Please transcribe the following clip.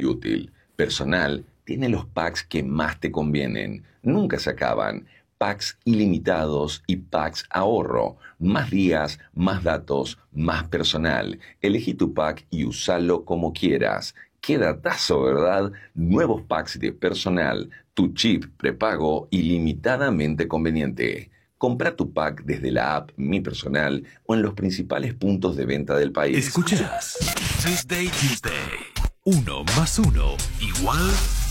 útil. Personal tiene los packs que más te convienen. Nunca se acaban. Packs ilimitados y packs ahorro. Más días, más datos, más personal. Elegí tu pack y usalo como quieras. ¡Qué datazo!, ¿verdad? Nuevos packs de personal. Tu chip prepago ilimitadamente conveniente. Compra tu pack desde la app Mi Personal o en los principales puntos de venta del país. Escuchas Tuesday. 1 más 1 igual